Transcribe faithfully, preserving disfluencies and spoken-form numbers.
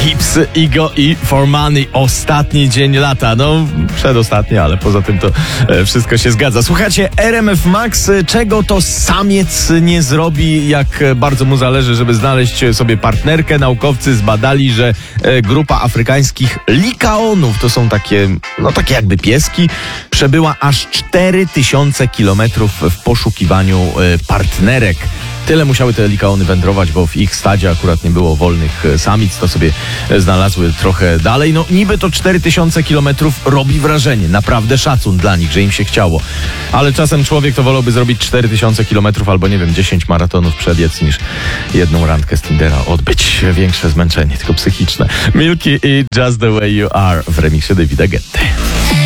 Gibbs, Igo i For Money. Ostatni dzień lata. No, przedostatni, ale poza tym to e, wszystko się zgadza. Słuchajcie, R M F Max, czego to samiec nie zrobi, jak bardzo mu zależy, żeby znaleźć sobie partnerkę. Naukowcy zbadali, że e, grupa afrykańskich likaonów, to są takie, no takie jakby pieski, przebyła aż cztery tysiące kilometrów w poszukiwaniu e, partnerek. Tyle musiały te likaony wędrować, bo w ich stadzie akurat nie było wolnych samic, to sobie znalazły trochę dalej. No niby to cztery tysiące kilometrów robi wrażenie, naprawdę szacun dla nich, że im się chciało. Ale czasem człowiek to wolałby zrobić cztery tysiące kilometrów albo nie wiem, dziesięć maratonów przebiec niż jedną randkę z Tindera odbyć. Większe zmęczenie, tylko psychiczne. Milky i Just the Way You Are w remiksie Davida Guetty.